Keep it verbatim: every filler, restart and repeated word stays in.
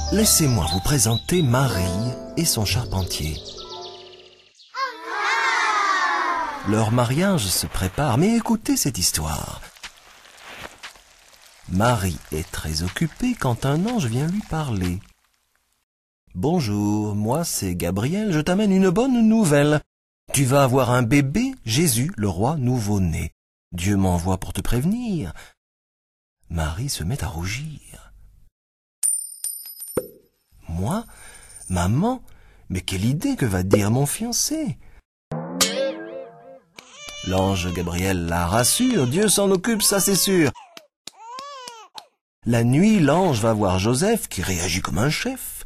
Laissez-moi vous présenter Marie et son charpentier. Leur mariage se prépare, mais écoutez cette histoire. Marie est très occupée quand un ange vient lui parler. « Bonjour, moi c'est Gabriel, je t'amène une bonne nouvelle. Tu vas avoir un bébé, Jésus, le roi nouveau-né. Dieu m'envoie pour te prévenir. » Marie se met à rougir. « Moi, maman, mais quelle idée, que va dire mon fiancé ?» L'ange Gabriel la rassure, Dieu s'en occupe, ça c'est sûr. La nuit, l'ange va voir Joseph qui réagit comme un chef.